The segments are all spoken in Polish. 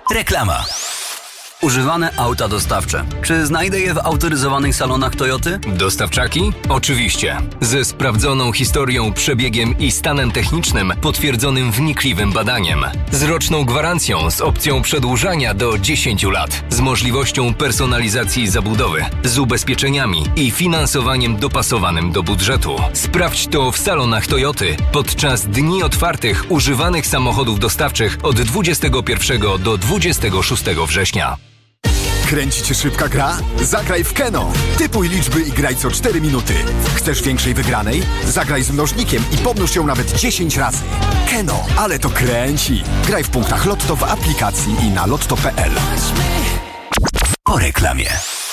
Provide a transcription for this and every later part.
Reklama. Używane auta dostawcze. Czy znajdę je w autoryzowanych salonach Toyoty? Dostawczaki? Oczywiście. Ze sprawdzoną historią, przebiegiem i stanem technicznym potwierdzonym wnikliwym badaniem. Z roczną gwarancją z opcją przedłużania do 10 lat. Z możliwością personalizacji zabudowy. Z ubezpieczeniami i finansowaniem dopasowanym do budżetu. Sprawdź to w salonach Toyoty podczas dni otwartych używanych samochodów dostawczych od 21 do 26 września. Kręci cię szybka gra? Zagraj w Keno. Typuj liczby i graj co 4 minuty. Chcesz większej wygranej? Zagraj z mnożnikiem i pomnóż ją nawet 10 razy. Keno, ale to kręci. Graj w punktach Lotto w aplikacji i na lotto.pl. Po reklamie.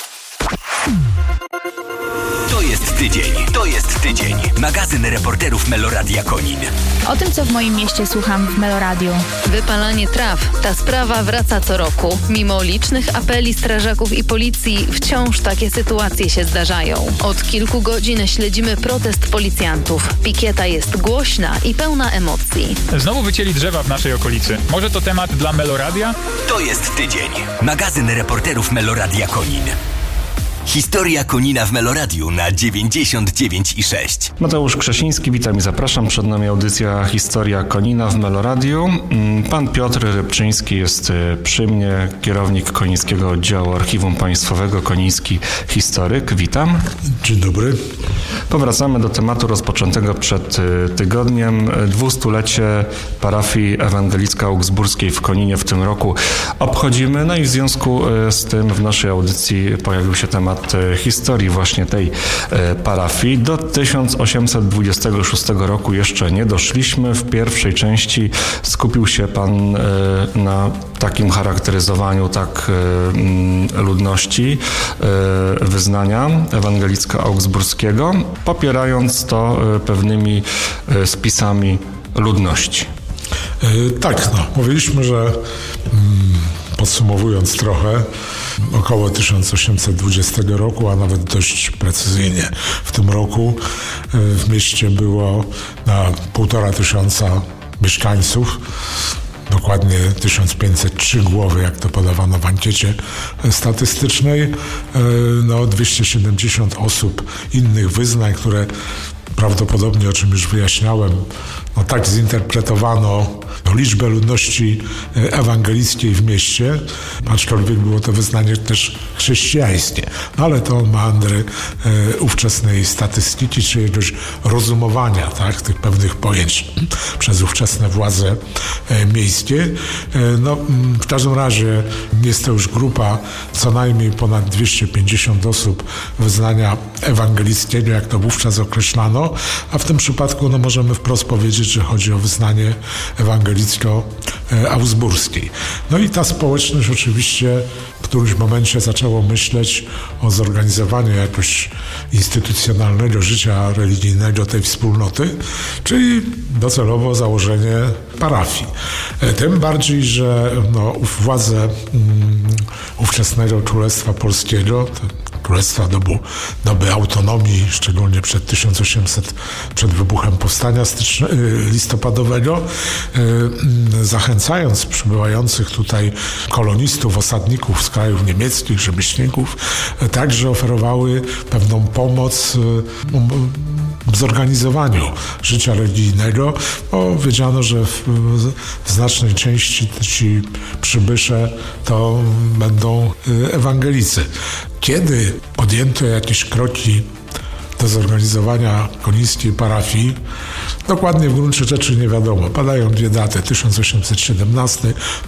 To jest tydzień. Magazyn reporterów Meloradia Konin. O tym, co w moim mieście słucham w Meloradiu. Wypalanie traw. Ta sprawa wraca co roku. Mimo licznych apeli strażaków i policji, wciąż takie sytuacje się zdarzają. Od kilku godzin śledzimy protest policjantów. Pikieta jest głośna i pełna emocji. Znowu wycięli drzewa w naszej okolicy. Może to temat dla Meloradia? To jest tydzień. Magazyn reporterów Meloradia Konin. Historia Konina w Meloradiu na 99,6. Mateusz Krzesiński, witam i zapraszam. Przed nami audycja Historia Konina w Meloradiu. Pan Piotr Rybczyński jest przy mnie, kierownik Konińskiego Oddziału Archiwum Państwowego, koniński historyk. Witam. Dzień dobry. Powracamy do tematu rozpoczętego przed tygodniem. 200-lecie parafii ewangelicko-augsburskiej w Koninie w tym roku obchodzimy. No i w związku z tym w naszej audycji pojawił się temat historii właśnie tej parafii. Do 1826 roku jeszcze nie doszliśmy. W pierwszej części skupił się Pan na takim charakteryzowaniu ludności wyznania ewangelicko-augsburskiego, popierając to pewnymi spisami ludności. Tak, mówiliśmy, że podsumowując trochę, około 1820 roku, a nawet dość precyzyjnie w tym roku w mieście było na 1500 mieszkańców, dokładnie 1503 głowy, jak to podawano w ankiecie statystycznej, 270 osób innych wyznań, które prawdopodobnie, o czym już wyjaśniałem, tak zinterpretowano liczbę ludności ewangelickiej w mieście, aczkolwiek było to wyznanie też chrześcijańskie. Ale to meandry ówczesnej statystyki, czy jakiegoś rozumowania tych pewnych pojęć przez ówczesne władze miejskie. W każdym razie jest to już grupa co najmniej ponad 250 osób wyznania ewangelickiego, jak to wówczas określano, a w tym przypadku możemy wprost powiedzieć, że chodzi o wyznanie ewangelicko-augsburskiej. I ta społeczność oczywiście w którymś momencie zaczęło myśleć o zorganizowaniu jakoś instytucjonalnego życia religijnego tej wspólnoty, czyli docelowo założenie parafii. Tym bardziej, że władze ówczesnego Królestwa Polskiego, Królestwa doby autonomii, szczególnie przed wybuchem powstania listopadowego, zachęcając przybywających tutaj kolonistów, osadników z krajów niemieckich, rzemieślników, także oferowały pewną pomoc w zorganizowaniu życia religijnego, bo wiedziano, że w znacznej części ci przybysze to będą ewangelicy. Kiedy podjęto jakieś kroki do zorganizowania konińskiej parafii, dokładnie w gruncie rzeczy nie wiadomo. Padają dwie daty, 1817,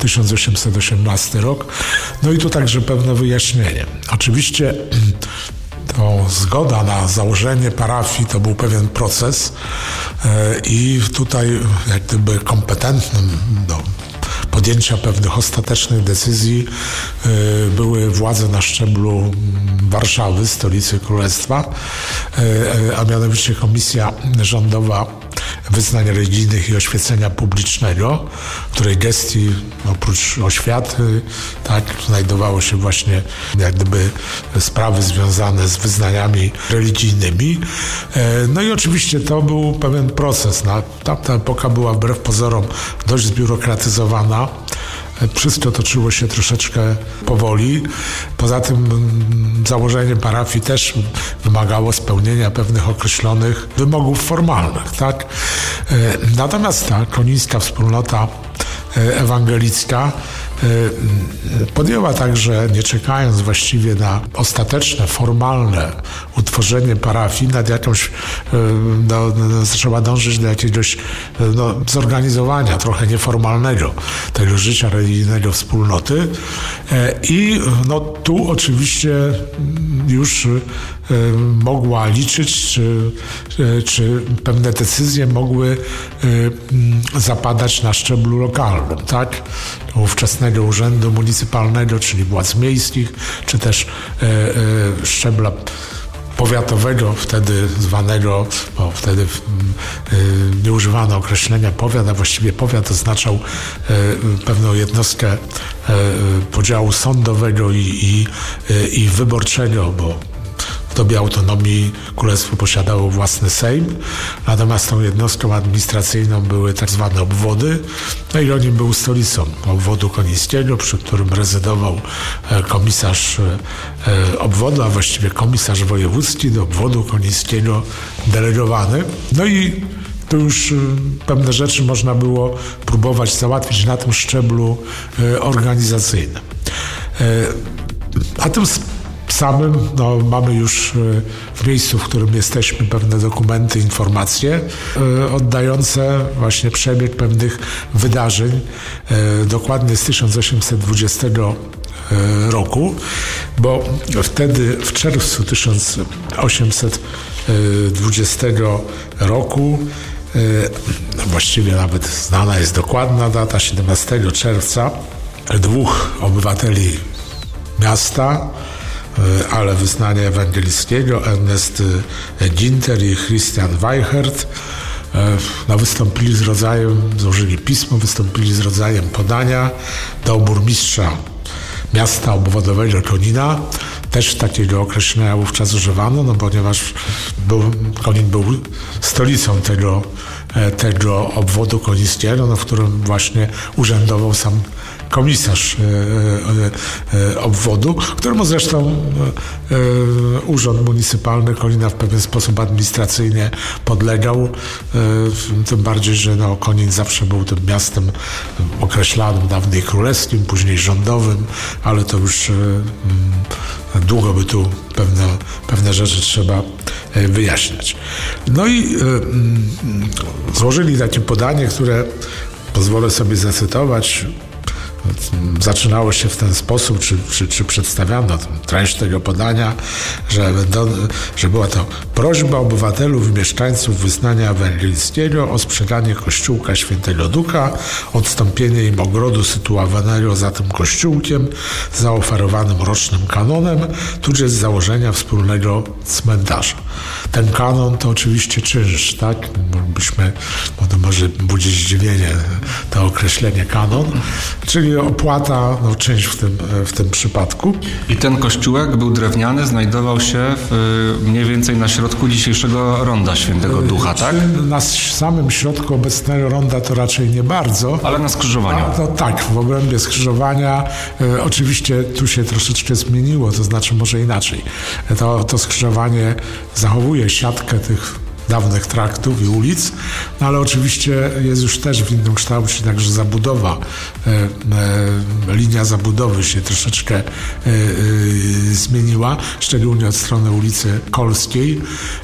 1818 rok. I tu także pewne wyjaśnienie. Oczywiście to zgoda na założenie parafii to był pewien proces i tutaj jak gdyby kompetentnym do podjęcia pewnych ostatecznych decyzji były władze na szczeblu Warszawy, stolicy królestwa, a mianowicie Komisja Rządowa Wyznań Religijnych i Oświecenia Publicznego, w której gestii oprócz oświaty znajdowało się właśnie jak gdyby sprawy związane z wyznaniami religijnymi. I oczywiście to był pewien proces. Tamta epoka była wbrew pozorom dość zbiurokratyzowana. Wszystko toczyło się troszeczkę powoli. Poza tym założenie parafii też wymagało spełnienia pewnych określonych wymogów formalnych, tak? Natomiast ta konińska wspólnota ewangelicka podjęła także, nie czekając właściwie na ostateczne, formalne utworzenie parafii, nad jakąś, trzeba dążyć do jakiegoś zorganizowania trochę nieformalnego tego życia religijnego wspólnoty. I tu oczywiście już mogła liczyć, czy pewne decyzje mogły zapadać na szczeblu lokalnym, tak? Ówczesnego urzędu municypalnego, czyli władz miejskich, czy też szczebla powiatowego, wtedy zwanego, bo wtedy nie używano określenia powiat, a właściwie powiat oznaczał pewną jednostkę podziału sądowego i wyborczego, bo w dobie autonomii królestwo posiadało własny sejm, natomiast tą jednostką administracyjną były tak zwane obwody, i Konin był stolicą obwodu konińskiego, przy którym rezydował komisarz obwodu, a właściwie komisarz wojewódzki do obwodu konińskiego delegowany. I tu już pewne rzeczy można było próbować załatwić na tym szczeblu organizacyjnym. A tym samym mamy już w miejscu, w którym jesteśmy, pewne dokumenty, informacje oddające właśnie przebieg pewnych wydarzeń, dokładnie z 1820 roku, bo wtedy w czerwcu 1820 roku, właściwie nawet znana jest dokładna data, 17 czerwca, dwóch obywateli miasta, ale wyznania ewangelickiego, Ernest Ginter i Christian Weichert, wystąpili z rodzajem, złożyli pismo, wystąpili z rodzajem podania do burmistrza miasta obwodowego Konina. Też takiego określenia wówczas używano, ponieważ Konin był stolicą tego obwodu konińskiego, w którym właśnie urzędował sam komisarz obwodu, któremu zresztą urząd municypalny Konina w pewien sposób administracyjnie podlegał, tym bardziej, że Konin zawsze był tym miastem określanym dawniej królewskim, później rządowym, ale to już długo by tu pewne rzeczy trzeba wyjaśniać. I złożyli takie podanie, które pozwolę sobie zacytować. Zaczynało się w ten sposób, czy przedstawiano treść tego podania, że była to prośba obywatelów i mieszkańców wyznania ewangelickiego o sprzedanie kościółka Świętego Ducha, odstąpienie im ogrodu sytuowanego za tym kościółkiem zaoferowanym rocznym kanonem, tudzież założenia wspólnego cmentarza. Ten kanon to oczywiście czynsz, tak? Bo to może budzić zdziwienie, to określenie kanon, czyli opłata, czynsz w tym przypadku. I ten kościółek był drewniany, znajdował się mniej więcej na środku dzisiejszego ronda Świętego Ducha, tak? Na samym środku obecnego ronda to raczej nie bardzo. Ale na skrzyżowaniu. Tak, w obrębie skrzyżowania. Oczywiście tu się troszeczkę zmieniło, to znaczy może inaczej. To skrzyżowanie zachowuje siatkę tych dawnych traktów i ulic, ale oczywiście jest już też w innym kształcie, także zabudowa, linia zabudowy się troszeczkę zmieniła, szczególnie od strony ulicy Kolskiej.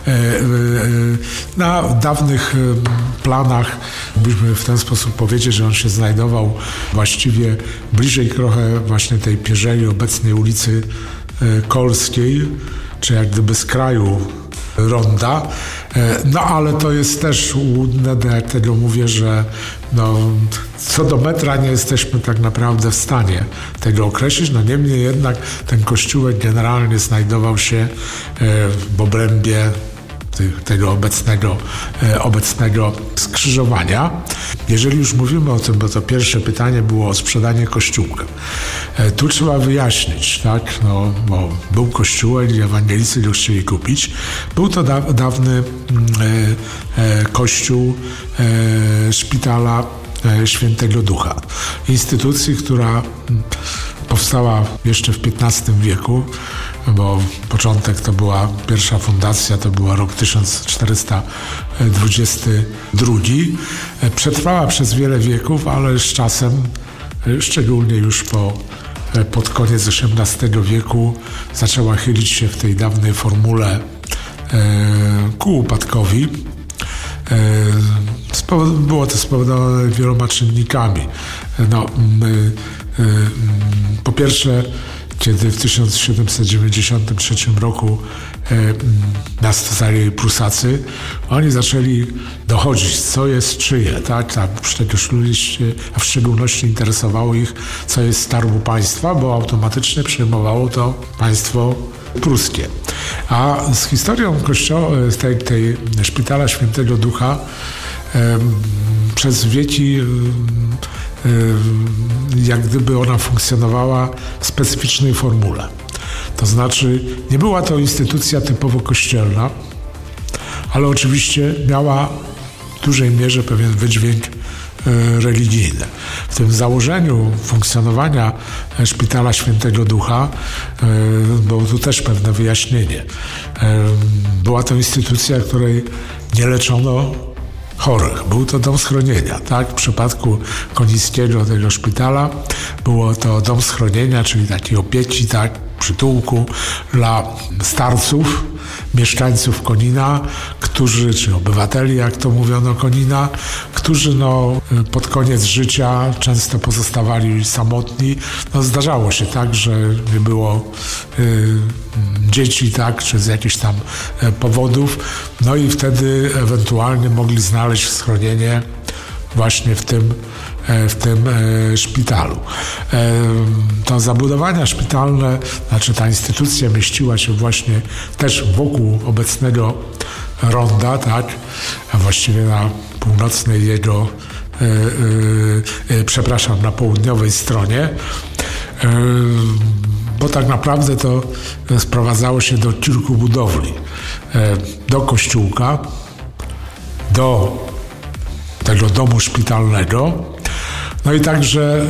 Na dawnych planach byśmy w ten sposób powiedzieć, że on się znajdował właściwie bliżej trochę właśnie tej pierzei obecnej ulicy Kolskiej, czy jak gdyby z kraju ronda, ale to jest też łudne, jak tego mówię, że co do metra nie jesteśmy tak naprawdę w stanie tego określić, niemniej jednak ten kościółek generalnie znajdował się w obrębie tego obecnego skrzyżowania. Jeżeli już mówimy o tym, bo to pierwsze pytanie było o sprzedanie kościółka. Tu trzeba wyjaśnić, tak? Bo był kościółek i ewangelicy go chcieli kupić. Był to dawny kościół szpitala Świętego Ducha. Instytucji, która powstała jeszcze w XV wieku, bo początek to była pierwsza fundacja, to była rok 1422. Przetrwała przez wiele wieków, ale z czasem, szczególnie już pod koniec XVIII wieku, zaczęła chylić się w tej dawnej formule ku upadkowi. Było to spowodowane wieloma czynnikami. Po pierwsze, kiedy w 1793 roku miasto zajęli Prusacy, oni zaczęli dochodzić, co jest czyje, tak? Przecież ludzie, a w szczególności interesowało ich, co jest skarbu państwa, bo automatycznie przejmowało to państwo pruskie. A z historią kościoła, tej Szpitala Świętego Ducha przez wieki jak gdyby ona funkcjonowała w specyficznej formule. To znaczy nie była to instytucja typowo kościelna, ale oczywiście miała w dużej mierze pewien wydźwięk religijny. W tym założeniu funkcjonowania Szpitala Świętego Ducha było tu też pewne wyjaśnienie. Była to instytucja, której nie leczono chorych. Był to dom schronienia, tak? W przypadku Konińskiego tego szpitala było to dom schronienia, czyli takiej opieki, tak? Przytułku dla starców, mieszkańców Konina, czy obywateli, jak to mówiono, Konina, którzy pod koniec życia często pozostawali samotni. Zdarzało się tak, że nie było dzieci, tak, czy z jakichś tam powodów, i wtedy ewentualnie mogli znaleźć schronienie właśnie w tym szpitalu. To zabudowania szpitalne, ta instytucja mieściła się właśnie też wokół obecnego ronda, tak, a właściwie na północnej jego, na południowej stronie, bo tak naprawdę to sprowadzało się do kilku budowli. Do kościółka, do tego domu szpitalnego, i także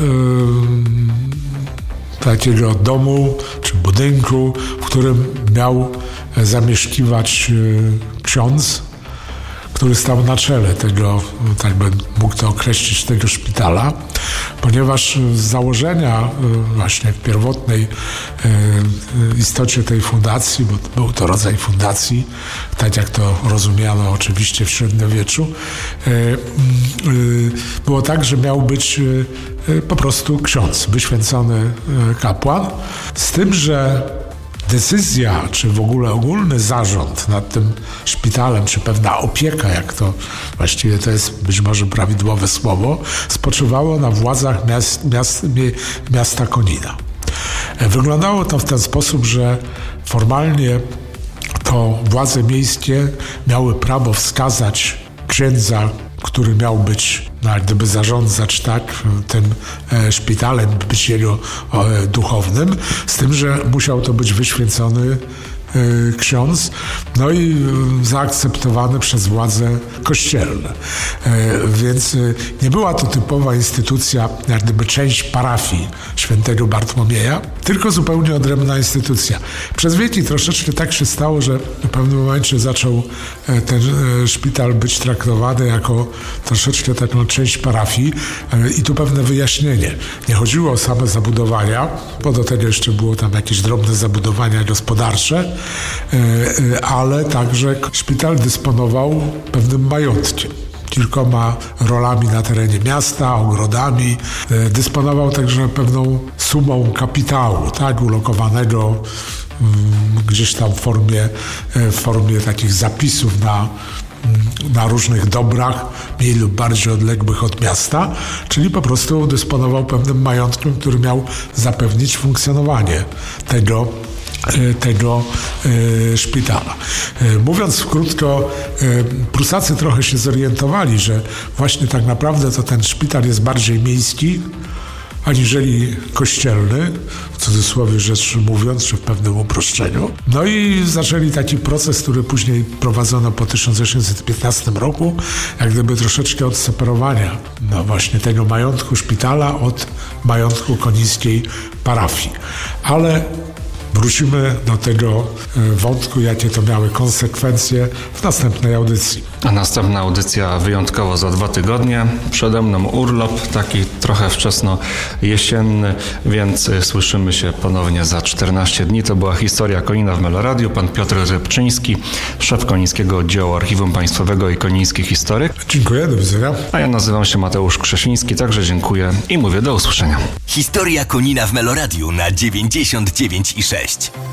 takiego domu czy budynku, w którym miał zamieszkiwać ksiądz, który stał na czele tego, tak bym mógł to określić, tego szpitala, ponieważ z założenia właśnie w pierwotnej istocie tej fundacji, bo był to rodzaj fundacji, tak jak to rozumiano oczywiście w średniowieczu, było tak, że miał być po prostu ksiądz, wyświęcony kapłan, z tym, że decyzja, czy w ogóle ogólny zarząd nad tym szpitalem, czy pewna opieka, jak to właściwie to jest być może prawidłowe słowo, spoczywało na władzach miasta Konina. Wyglądało to w ten sposób, że formalnie to władze miejskie miały prawo wskazać księdza, który miał być, jak gdyby zarządzać, tak, tym szpitalem, być jego duchownym, z tym, że musiał to być wyświęcony ksiądz, i zaakceptowany przez władze kościelne. Więc nie była to typowa instytucja, jak gdyby część parafii świętego Bartłomieja, tylko zupełnie odrębna instytucja. Przez wieki troszeczkę tak się stało, że w pewnym momencie zaczął ten szpital być traktowany jako troszeczkę taką część parafii i tu pewne wyjaśnienie. Nie chodziło o same zabudowania, bo do tego jeszcze było tam jakieś drobne zabudowania gospodarcze, ale także szpital dysponował pewnym majątkiem. Kilkoma rolami na terenie miasta, ogrodami. Dysponował także pewną sumą kapitału, tak, ulokowanego gdzieś tam w formie takich zapisów na różnych dobrach, mniej lub bardziej odległych od miasta, czyli po prostu dysponował pewnym majątkiem, który miał zapewnić funkcjonowanie tego szpitala. Mówiąc krótko, Prusacy trochę się zorientowali, że właśnie tak naprawdę to ten szpital jest bardziej miejski, aniżeli kościelny, w cudzysłowie rzecz mówiąc, czy w pewnym uproszczeniu. No i zaczęli taki proces, który później prowadzono po 1815 roku, jak gdyby troszeczkę odseparowania właśnie tego majątku szpitala od majątku konińskiej parafii. Ale wrócimy do tego wątku, jakie to miały konsekwencje w następnej audycji. A następna audycja wyjątkowo za 2 tygodnie. Przede mną urlop, taki trochę wczesno jesienny, więc słyszymy się ponownie za 14 dni. To była Historia Konina w Meloradiu. Pan Piotr Rybczyński, szef Konińskiego Oddziału Archiwum Państwowego i koniński historyk. Dziękuję, do widzenia. A ja nazywam się Mateusz Krzesiński, także dziękuję i mówię do usłyszenia. Historia Konina w Meloradiu na 99,6.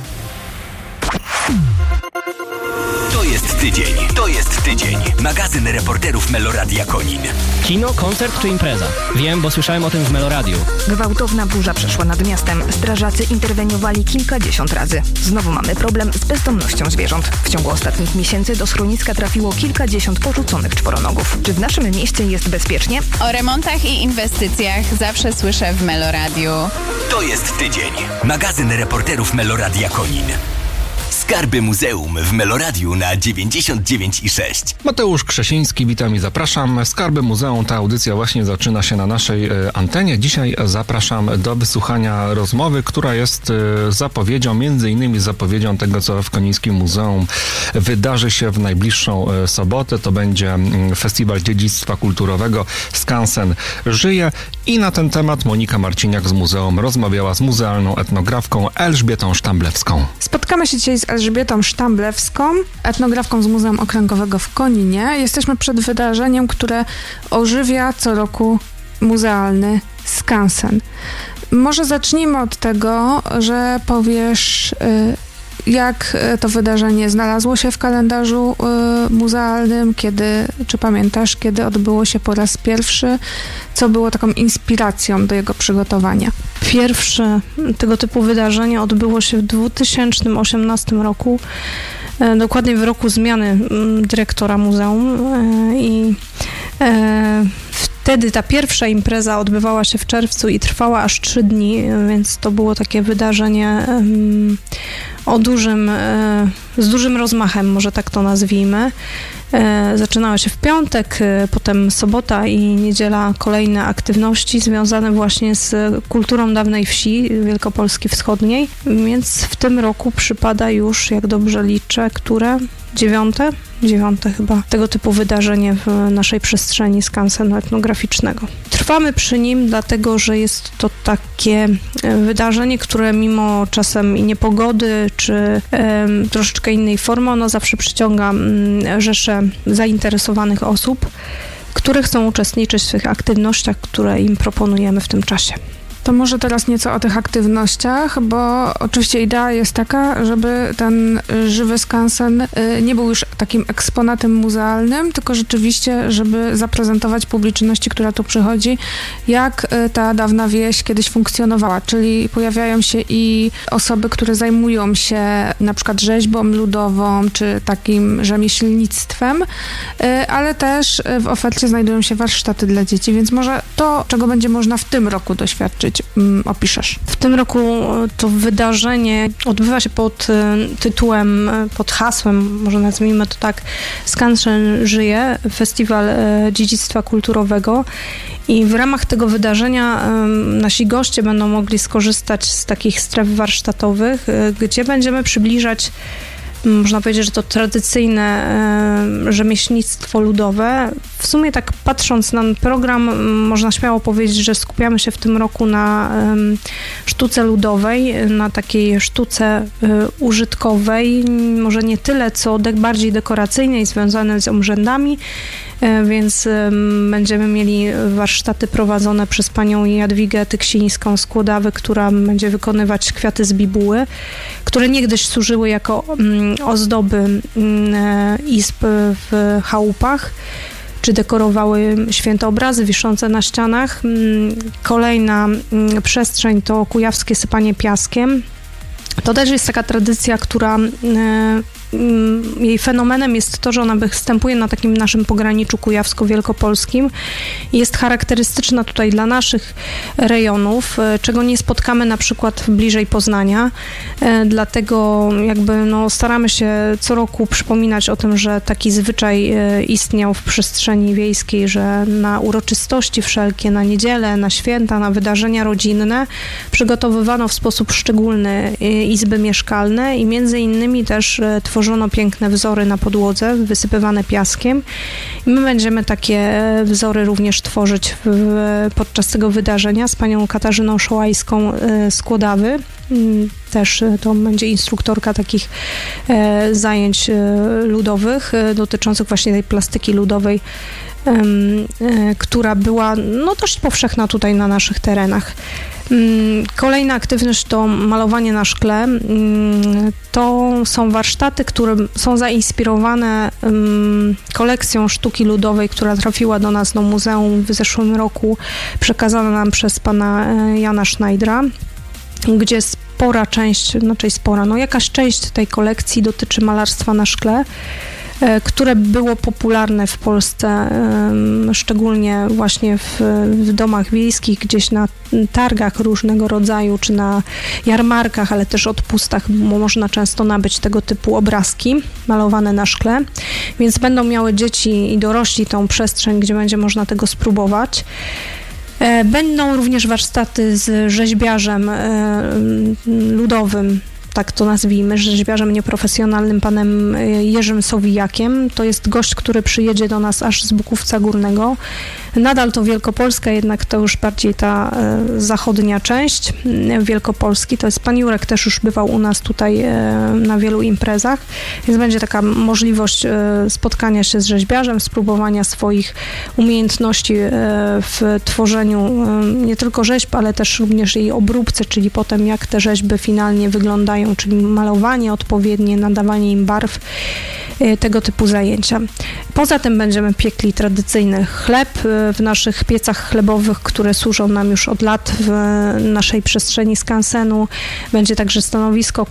To jest tydzień. Magazyn reporterów Meloradia Konin. Kino, koncert czy impreza? Wiem, bo słyszałem o tym w Meloradiu. Gwałtowna burza przeszła nad miastem. Strażacy interweniowali kilkadziesiąt razy. Znowu mamy problem z bezdomnością zwierząt. W ciągu ostatnich miesięcy do schroniska trafiło kilkadziesiąt porzuconych czworonogów. Czy w naszym mieście jest bezpiecznie? O remontach i inwestycjach zawsze słyszę w Meloradiu. To jest tydzień. Magazyn reporterów Meloradia Konin. Skarby Muzeum w Meloradiu na 99,6. Mateusz Krzesiński, witam i zapraszam. Skarby Muzeum, ta audycja właśnie zaczyna się na naszej antenie. Dzisiaj zapraszam do wysłuchania rozmowy, która jest zapowiedzią, między innymi zapowiedzią tego, co w Konińskim Muzeum wydarzy się w najbliższą sobotę. To będzie Festiwal Dziedzictwa Kulturowego Skansen żyje i na ten temat Monika Marciniak z muzeum rozmawiała z muzealną etnografką Elżbietą Sztamblewską. Spotkamy się dzisiaj z Elżbietą Sztamblewską, etnografką z Muzeum Okręgowego w Koninie. Jesteśmy przed wydarzeniem, które ożywia co roku muzealny skansen. Może zacznijmy od tego, że powiesz, jak to wydarzenie znalazło się w kalendarzu muzealnym, czy pamiętasz, kiedy odbyło się po raz pierwszy, co było taką inspiracją do jego przygotowania? Pierwsze tego typu wydarzenie odbyło się w 2018 roku, dokładnie w roku zmiany dyrektora muzeum i wtedy ta pierwsza impreza odbywała się w czerwcu i trwała aż 3 dni, więc to było takie wydarzenie z dużym rozmachem, może tak to nazwijmy. Zaczynała się w piątek, potem sobota i niedziela kolejne aktywności związane właśnie z kulturą dawnej wsi Wielkopolski Wschodniej, więc w tym roku przypada już, jak dobrze liczę, dziewiąte chyba tego typu wydarzenie w naszej przestrzeni skansenu etnograficznego. Trwamy przy nim, dlatego że jest to takie wydarzenie, które mimo czasem i niepogody, czy troszeczkę innej formy, ono zawsze przyciąga rzesze zainteresowanych osób, które chcą uczestniczyć w tych aktywnościach, które im proponujemy w tym czasie. To może teraz nieco o tych aktywnościach, bo oczywiście idea jest taka, żeby ten żywy skansen nie był już takim eksponatem muzealnym, tylko rzeczywiście, żeby zaprezentować publiczności, która tu przychodzi, jak ta dawna wieś kiedyś funkcjonowała, czyli pojawiają się i osoby, które zajmują się na przykład rzeźbą ludową, czy takim rzemieślnictwem, ale też w ofercie znajdują się warsztaty dla dzieci, więc może to, czego będzie można w tym roku doświadczyć, opiszesz. W tym roku to wydarzenie odbywa się pod tytułem, pod hasłem, może nazwijmy to tak, Skansen żyje, Festiwal Dziedzictwa Kulturowego i w ramach tego wydarzenia nasi goście będą mogli skorzystać z takich stref warsztatowych, gdzie będziemy przybliżać, można powiedzieć, że to tradycyjne rzemieślnictwo ludowe. W sumie tak patrząc na program, można śmiało powiedzieć, że skupiamy się w tym roku na sztuce ludowej, na takiej sztuce użytkowej, może nie tyle co bardziej dekoracyjnej, związanej z obrzędami, więc będziemy mieli warsztaty prowadzone przez panią Jadwigę Tyksińską z Kłodawy, która będzie wykonywać kwiaty z bibuły, które niegdyś służyły jako ozdoby izb w chałupach, czy dekorowały święte obrazy wiszące na ścianach. Kolejna przestrzeń to kujawskie sypanie piaskiem. To też jest taka tradycja, która jej fenomenem jest to, że ona występuje na takim naszym pograniczu kujawsko-wielkopolskim i jest charakterystyczna tutaj dla naszych rejonów, czego nie spotkamy na przykład bliżej Poznania, dlatego jakby staramy się co roku przypominać o tym, że taki zwyczaj istniał w przestrzeni wiejskiej, że na uroczystości wszelkie, na niedzielę, na święta, na wydarzenia rodzinne przygotowywano w sposób szczególny izby mieszkalne i między innymi też tworzono piękne wzory na podłodze, wysypywane piaskiem. I my będziemy takie wzory również tworzyć podczas tego wydarzenia z panią Katarzyną Szołajską z Kłodawy. Też to będzie instruktorka takich zajęć ludowych dotyczących właśnie tej plastyki ludowej, która była dość powszechna tutaj na naszych terenach. Kolejna aktywność to malowanie na szkle. To są warsztaty, które są zainspirowane kolekcją sztuki ludowej, która trafiła do nas do muzeum w zeszłym roku, przekazana nam przez pana Jana Schneidera, gdzie spora część, jakaś część tej kolekcji dotyczy malarstwa na szkle, które było popularne w Polsce, szczególnie właśnie w domach wiejskich, gdzieś na targach różnego rodzaju, czy na jarmarkach, ale też odpustach można często nabyć tego typu obrazki malowane na szkle, więc będą miały dzieci i dorośli tą przestrzeń, gdzie będzie można tego spróbować. Będą również warsztaty z rzeźbiarzem ludowym, tak to nazwijmy, rzeźbiarzem nieprofesjonalnym, panem Jerzym Sowijakiem. To jest gość, który przyjedzie do nas aż z Bukówca Górnego. Nadal to Wielkopolska, jednak to już bardziej ta zachodnia część Wielkopolski. To jest pan Jurek, też już bywał u nas tutaj na wielu imprezach, więc będzie taka możliwość spotkania się z rzeźbiarzem, spróbowania swoich umiejętności w tworzeniu nie tylko rzeźb, ale też również jej obróbce, czyli potem jak te rzeźby finalnie wyglądają, czyli malowanie odpowiednie, nadawanie im barw, tego typu zajęcia. Poza tym będziemy piekli tradycyjny chleb w naszych piecach chlebowych, które służą nam już od lat w naszej przestrzeni skansenu. Będzie także stanowisko,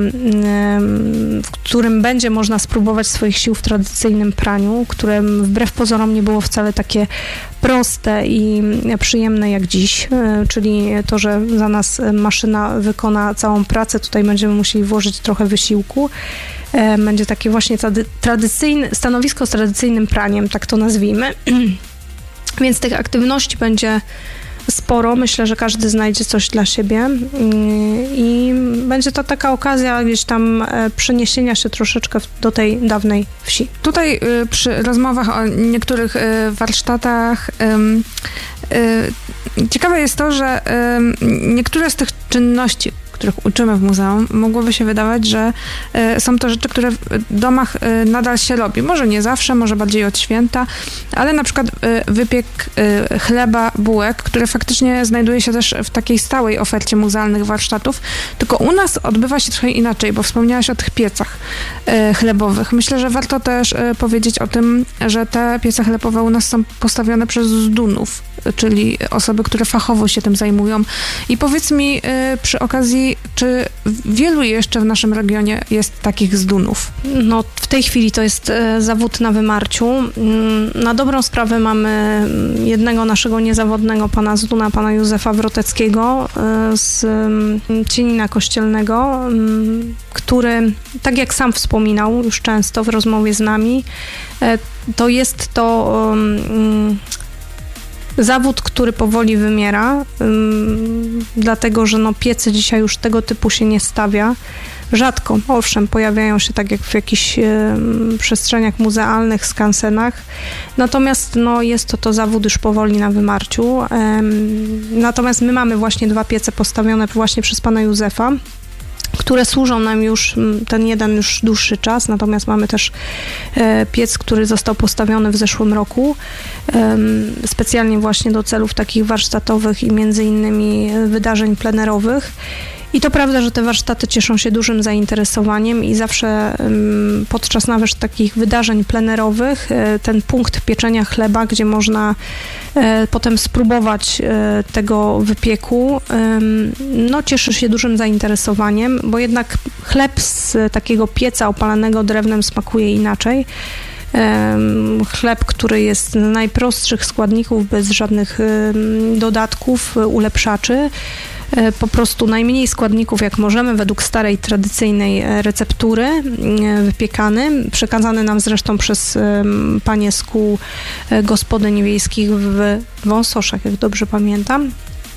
w którym będzie można spróbować swoich sił w tradycyjnym praniu, które wbrew pozorom nie było wcale takie proste i przyjemne jak dziś, czyli to, że za nas maszyna wykona całą pracę, tutaj będziemy musieli włożyć trochę wysiłku. Będzie takie właśnie stanowisko z tradycyjnym praniem, tak to nazwijmy. Więc tych aktywności będzie sporo. Myślę, że każdy znajdzie coś dla siebie i będzie to taka okazja gdzieś tam przeniesienia się troszeczkę do tej dawnej wsi. Tutaj przy rozmowach o niektórych warsztatach ciekawe jest to, że niektóre z tych czynności, których uczymy w muzeum, mogłoby się wydawać, że są to rzeczy, które w domach nadal się robi. Może nie zawsze, może bardziej od święta, ale na przykład wypiek chleba, bułek, który faktycznie znajduje się też w takiej stałej ofercie muzealnych warsztatów, tylko u nas odbywa się trochę inaczej, bo wspomniałaś o tych piecach chlebowych. Myślę, że warto też powiedzieć o tym, że te piece chlebowe u nas są postawione przez zdunów, czyli osoby, które fachowo się tym zajmują. I powiedz mi przy okazji, czy wielu jeszcze w naszym regionie jest takich zdunów? W tej chwili to jest zawód na wymarciu. Na dobrą sprawę mamy jednego naszego niezawodnego pana zduna, pana Józefa Wroteckiego z Cienina Kościelnego, który, tak jak sam wspominał już często w rozmowie z nami, to jest to zawód, który powoli wymiera, dlatego że piecy dzisiaj już tego typu się nie stawia. Rzadko, owszem, pojawiają się tak jak w jakichś przestrzeniach muzealnych, skansenach, natomiast jest to zawód już powoli na wymarciu. Natomiast my mamy właśnie 2 piece postawione właśnie przez pana Józefa, które służą nam już, ten jeden już dłuższy czas, natomiast mamy też piec, który został postawiony w zeszłym roku, specjalnie właśnie do celów takich warsztatowych i między innymi wydarzeń plenerowych. I to prawda, że te warsztaty cieszą się dużym zainteresowaniem i zawsze podczas nawet takich wydarzeń plenerowych ten punkt pieczenia chleba, gdzie można potem spróbować tego wypieku, no cieszy się dużym zainteresowaniem, bo jednak chleb z takiego pieca opalanego drewnem smakuje inaczej. Chleb, który jest z najprostszych składników, bez żadnych dodatków, ulepszaczy, po prostu najmniej składników jak możemy według starej, tradycyjnej receptury, wypiekany, przekazany nam zresztą przez panie z kół gospodyń wiejskich w Wąsoszach, jak dobrze pamiętam.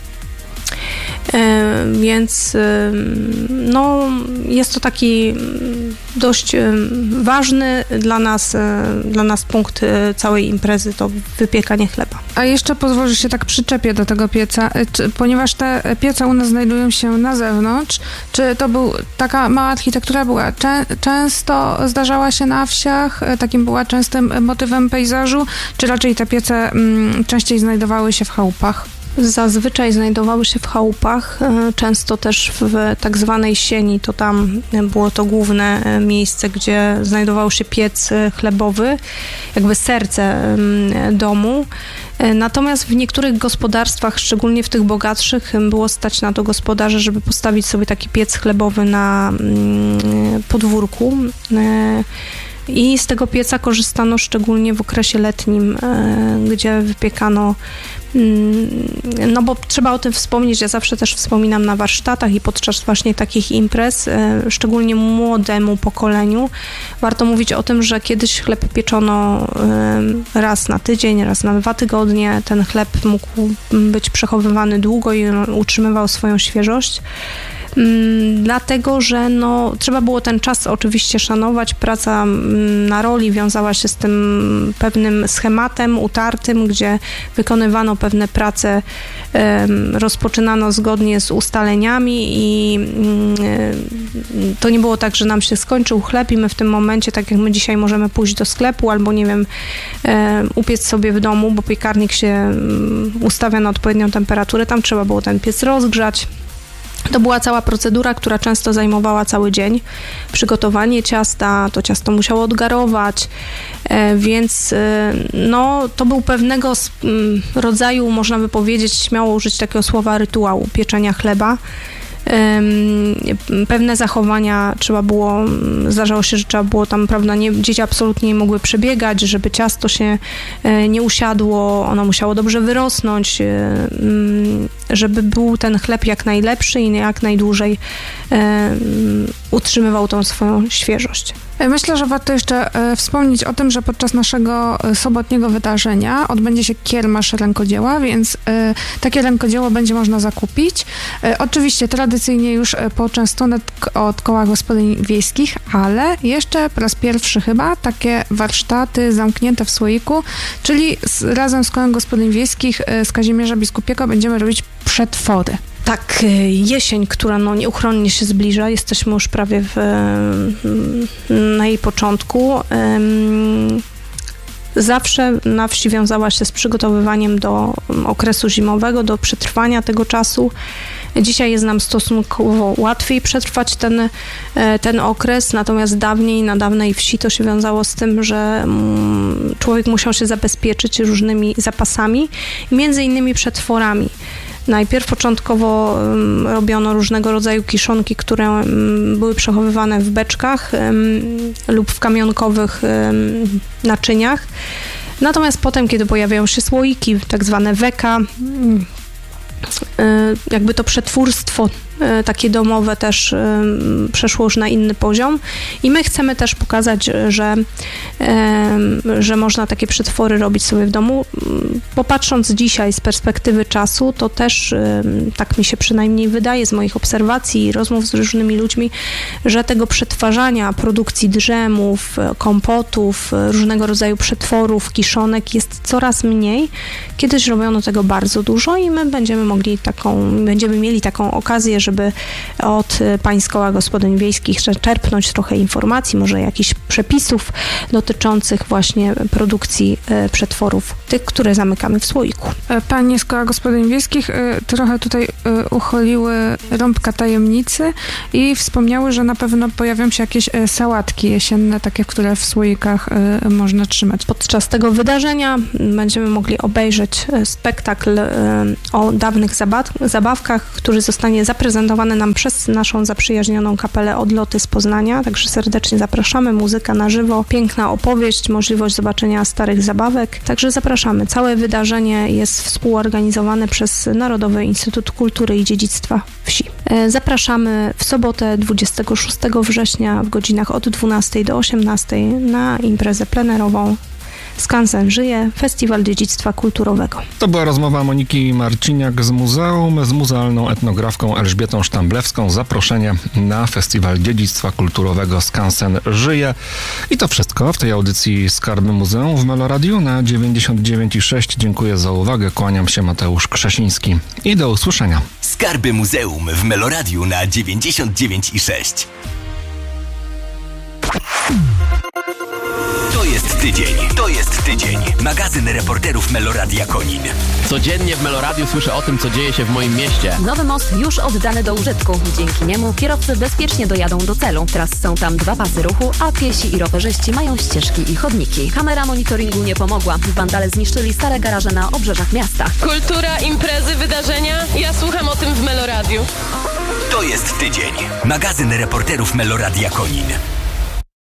Więc no, jest to taki dość ważny dla nas punkt całej imprezy, to wypiekanie chleba. A jeszcze pozwól, że się tak przyczepię do tego pieca, ponieważ te piece u nas znajdują się na zewnątrz, czy to taka mała architektura była często zdarzała się na wsiach, takim była częstym motywem pejzażu, czy raczej te piece częściej znajdowały się w chałupach? Zazwyczaj znajdowały się w chałupach, często też w tak zwanej sieni, to tam było to główne miejsce, gdzie znajdował się piec chlebowy, jakby serce domu. Natomiast w niektórych gospodarstwach, szczególnie w tych bogatszych, było stać na to gospodarzy, żeby postawić sobie taki piec chlebowy na podwórku. I z tego pieca korzystano szczególnie w okresie letnim, gdzie wypiekano, no bo trzeba o tym wspomnieć, ja zawsze też wspominam na warsztatach i podczas właśnie takich imprez, szczególnie młodemu pokoleniu, warto mówić o tym, że kiedyś chleb pieczono raz na tydzień, raz na 2 tygodnie, ten chleb mógł być przechowywany długo i utrzymywał swoją świeżość. Dlatego, że no, trzeba było ten czas oczywiście szanować. Praca na roli wiązała się z tym pewnym schematem utartym, gdzie wykonywano pewne prace, rozpoczynano zgodnie z ustaleniami i to nie było tak, że nam się skończył chleb i my w tym momencie, tak jak my dzisiaj możemy pójść do sklepu albo nie wiem, upiec sobie w domu, bo piekarnik się ustawia na odpowiednią temperaturę, tam trzeba było ten piec rozgrzać. To była cała procedura, która często zajmowała cały dzień. Przygotowanie ciasta, to ciasto musiało odgarować, więc no, to był pewnego rodzaju, można by powiedzieć, śmiało użyć takiego słowa, rytuału pieczenia chleba. Pewne zachowania zdarzało się, że trzeba było tam, prawda, dzieci absolutnie nie mogły przebiegać, żeby ciasto się nie usiadło, ono musiało dobrze wyrosnąć, żeby był ten chleb jak najlepszy i jak najdłużej utrzymywał tą swoją świeżość. Myślę, że warto jeszcze wspomnieć o tym, że podczas naszego sobotniego wydarzenia odbędzie się kiermasz rękodzieła, więc takie rękodzieło będzie można zakupić. Oczywiście tradycyjnie już poczęstunek od koła gospodyń wiejskich, ale jeszcze po raz pierwszy chyba takie warsztaty zamknięte w słoiku, czyli razem z kołem gospodyń wiejskich z Kazimierza Biskupiego będziemy robić przetwory. Tak, jesień, która no nieuchronnie się zbliża, jesteśmy już prawie na jej początku. Zawsze na wsi wiązała się z przygotowywaniem do okresu zimowego, do przetrwania tego czasu. Dzisiaj jest nam stosunkowo łatwiej przetrwać ten okres, natomiast dawniej, na dawnej wsi to się wiązało z tym, że człowiek musiał się zabezpieczyć różnymi zapasami, między innymi przetworami. Najpierw początkowo robiono różnego rodzaju kiszonki, które były przechowywane w beczkach lub w kamionkowych naczyniach. Natomiast potem, kiedy pojawiają się słoiki, tak zwane weka, jakby to przetwórstwo takie domowe też przeszło już na inny poziom i my chcemy też pokazać, że można takie przetwory robić sobie w domu, bo patrząc dzisiaj z perspektywy czasu, to też tak mi się przynajmniej wydaje z moich obserwacji i rozmów z różnymi ludźmi, że tego przetwarzania produkcji drzemów, kompotów, różnego rodzaju przetworów, kiszonek jest coraz mniej. Kiedyś robiono tego bardzo dużo i my będziemy będziemy mieli taką okazję, żeby od pań z Koła Gospodyń Wiejskich czerpnąć trochę informacji, może jakichś przepisów dotyczących właśnie produkcji przetworów, tych, które zamykamy w słoiku. Panie z Koła Gospodyń Wiejskich trochę tutaj uchyliły rąbka tajemnicy i wspomniały, że na pewno pojawią się jakieś sałatki jesienne, takie, które w słoikach można trzymać. Podczas tego wydarzenia będziemy mogli obejrzeć spektakl o dawnych zabawkach, który zostanie zaprezentowany nam przez naszą zaprzyjaźnioną kapelę Odloty z Poznania, także serdecznie zapraszamy, muzyka na żywo, piękna opowieść, możliwość zobaczenia starych zabawek, także zapraszamy. Całe wydarzenie jest współorganizowane przez Narodowy Instytut Kultury i Dziedzictwa Wsi. Zapraszamy w sobotę 26 września w godzinach od 12 do 18 na imprezę plenerową Skansen żyje, Festiwal Dziedzictwa Kulturowego. To była rozmowa Moniki Marciniak z muzeum, z muzealną etnografką Elżbietą Sztamblewską. Zaproszenie na Festiwal Dziedzictwa Kulturowego Skansen żyje. I to wszystko w tej audycji Skarby Muzeum w Meloradiu na 99,6. Dziękuję za uwagę. Kłaniam się, Mateusz Krzesiński. I do usłyszenia. Skarby Muzeum w Meloradiu na 99,6. To jest tydzień. Magazyn reporterów Meloradia Konin. Codziennie w Meloradiu słyszę o tym, co dzieje się w moim mieście. Nowy most już oddany do użytku. Dzięki niemu kierowcy bezpiecznie dojadą do celu. Teraz są tam 2 pasy ruchu, a piesi i rowerzyści mają ścieżki i chodniki. Kamera monitoringu nie pomogła. Wandale zniszczyli stare garaże na obrzeżach miasta. Kultura, imprezy, wydarzenia. Ja słucham o tym w Meloradiu. To jest tydzień. Magazyn reporterów Meloradia Konin.